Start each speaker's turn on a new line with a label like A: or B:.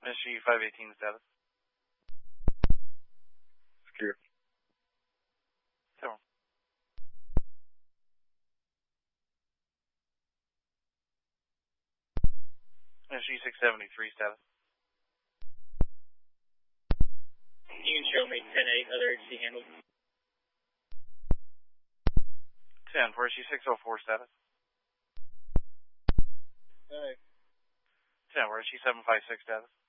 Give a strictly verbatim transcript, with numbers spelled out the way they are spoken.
A: S G five eighteen status.
B: Secure.
A: Come on. S G six seventy-three status.
C: You can show me ten eight, other H C handled.
A: ten for S G six oh four status.
B: Hey.
A: ten for S G seven five six status.